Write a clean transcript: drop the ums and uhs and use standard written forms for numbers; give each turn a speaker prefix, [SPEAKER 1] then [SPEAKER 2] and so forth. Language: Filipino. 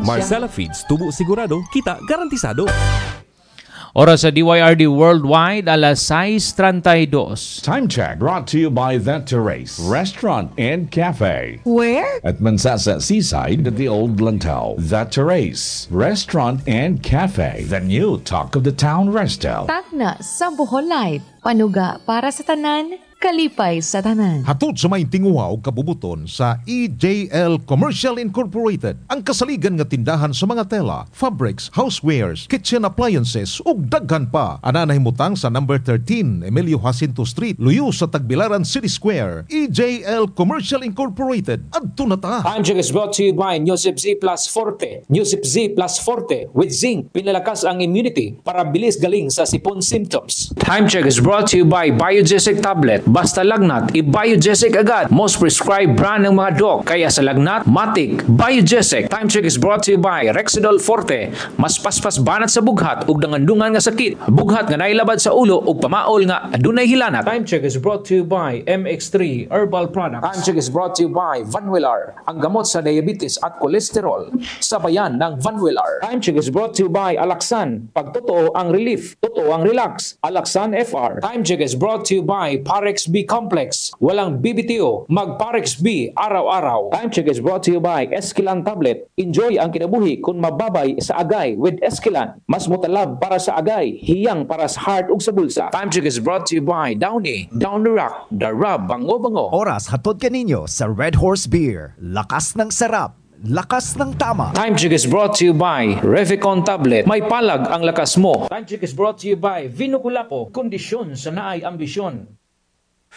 [SPEAKER 1] Marcella Feeds, tubo sigurado, kita garantisado.
[SPEAKER 2] Oras sa DYRD Worldwide, alas 6:32.
[SPEAKER 3] Time check brought to you by The Terrace Restaurant and Cafe.
[SPEAKER 4] Where?
[SPEAKER 3] At Mansasa Seaside at the Old Lantau. The Terrace Restaurant and Cafe. The new talk of the town resto.
[SPEAKER 4] Tagna sa Bohol Life. Panuga para sa tanan, kalipay sa tanan.
[SPEAKER 5] Hatod sa may tinguha o kabubuton sa EJL Commercial Incorporated, ang kasaligan nga tindahan sa mga tela, fabrics, housewares, kitchen appliances ug daghan pa. Ana nahimutang sa number 13 Emilio Jacinto Street, luyo sa Tagbilaran City Square. EJL Commercial Incorporated. Adto na ta.
[SPEAKER 6] Time check is brought to you by Newsip Z Plus Forte. Newsip Z Plus Forte with zinc. Pinalakas ang immunity para bilis galing sa sipon symptoms. Time check is brought to you by Biogesic Tablet. Basta lagnat, i-Biogesic agad. Most prescribed brand ng mga doc. Kaya sa lagnat, matik, Biogesic. Time check is brought to you by Rexidol Forte. Mas paspas banat sa bughat ug dangandungan nga sakit. Bughat nga nailabad sa ulo ug pamaol nga adunay hilanat. Time check is brought to you by MX3 Herbal Products. Time check is brought to you by Vanwillar, ang gamot sa diabetes at kolesterol. Sabayan ng Vanwillar. Time check is brought to you by Alaxan. Pag totoo ang relief, totoo ang relax. Alaxan FR. Time check is brought to you by Parex B Complex. Walang BBTO, mag Parex B araw-araw. Time check is brought to you by Esquilan Tablet. Enjoy ang kinabuhi kung mababay sa agay with Esquilan. Mas mutalab para sa agay, hiyang para sa heart ug sa bulsa. Time check is brought to you by Downy, Down the Rock, The Rub, Bango-Bango.
[SPEAKER 7] Oras hatod kaninyo sa Red Horse Beer. Lakas ng sarap, lakas ng tama.
[SPEAKER 6] Time check is brought to you by Revicon Tablet. May palag ang lakas mo. Time check is brought to you by Vino Kulapo. Kondisyon sa naay ambisyon.